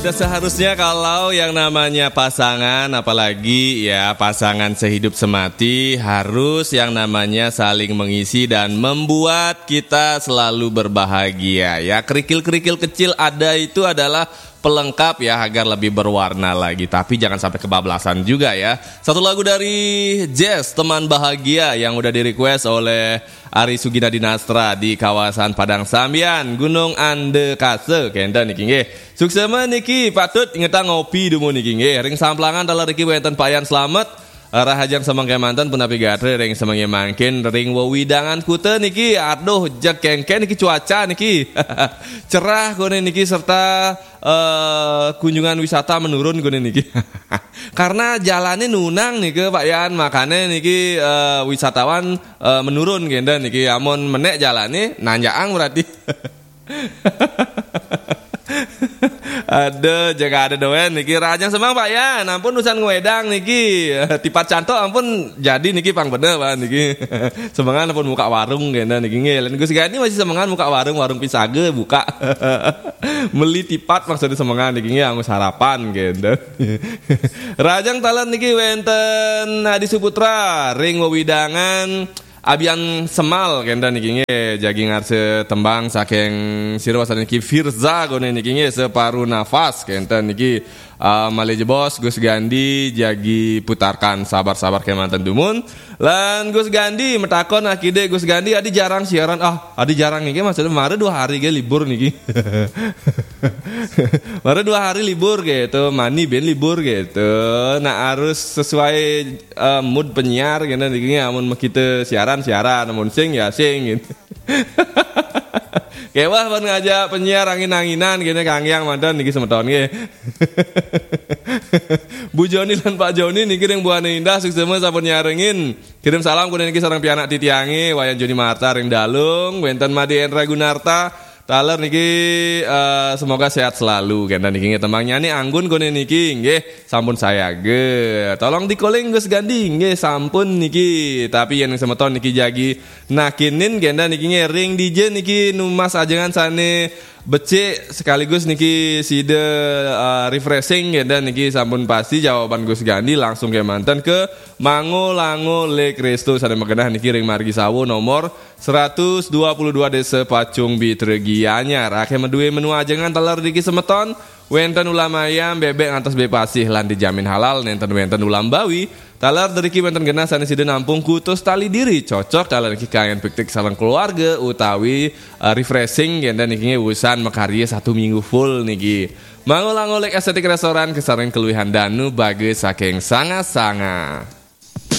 Sudah seharusnya kalau yang namanya pasangan, apalagi ya pasangan sehidup semati, harus yang namanya saling mengisi dan membuat kita selalu berbahagia. Ya, kerikil-kerikil kecil ada itu adalah pelengkap ya agar lebih berwarna lagi. Tapi jangan sampai kebablasan juga ya. Satu lagu dari Jazz, Teman Bahagia, yang udah di-request oleh Ari Sugina Dinastra di kawasan Padang Sambian, Gunung Ande Kase, kenta niki nggih. Suksema niki patut ingeta ngopi dulu niki nggih. Ring samplangan dalam riki wenten payan selamat. Rahajang semangke mantan pun tapi gatre ring semangke mangkin ring wewidangan kute niki aduh jak kengken niki cuaca niki cerah kone niki serta kunjungan wisata menurun kone niki karena jalannya nunang nih ke Pak Yan, makanya niki wisatawan menurun genda niki amon menek jalannya nanjaang berarti. Aduh, jaga ada doen niki rajang semang Pak ya. Ampun urusan ngwedang niki. Tipat cantok ampun jadi niki pang bener Pak niki. Semangan ampun buka warung genda niki nge. Lan Gus Gani masih semangan buka warung Pisage buka. Meli tipat maksudnya semangan niki nge anggo sarapan genda. Rajang talan niki wenten Adi Suputra ring wewidangan Abian Semal kenda niki nge jagi ngarse tembang saking sirwasan niki Firza gone niki nge separuh nafas kenta niki Maleje Bos Gus Gandi jagi putarkan sabar-sabar ke mantan dumun lan Gus Gandi metakon akide Gus Gandi adi jarang siaran adi jarang niki maksudnya mare 2 hari ge libur niki. Mare 2 hari libur gitu, mani ben libur gitu. Nah harus sesuai mood penyiar gitu niki amun kita siaran namun sing ya sing gitu. Kewah pan ngajak penyiar angin-anginan gini kangyang mantan niki semeton ge. Bu Joni dan Pak Joni niki ring buane indah suksema sampun nyarengin. Kirim salam kudu niki sareng pianak titiange wayan Joni Marta ring dalung, wenten Madi Endra Gunarta. Taler niki semoga sehat selalu kena niki tembang nyanyi anggun kone niki nggih sampun saya ge tolong dikoling Gus Gandi nggih sampun niki tapi yang semeton niki jagi nakinin genda niki ring DJ niki numas ajengan sane becik sekaligus niki side refreshing genda niki sampun pasti jawaban Gus Gandi langsung ke mantan ke Mango Lake Resto sane megenah niki ring Margi Sawo nomor 122 Desa Pacung Bitregianya rake medue menu ajengan teler diki semeton wenten ulam ayam bebek ngantos bepasih lan dijamin halal nenten ulam bawi taler deriki wenten genah sane side nampung kutus tali diri cocok taler iki kangen piknik sareng keluarga utawi refreshing genda niki usan mekarya 1 minggu full niki Mango Lake Estetik Restoran kesareng keluwihan danu bagus saking sanga-sanga.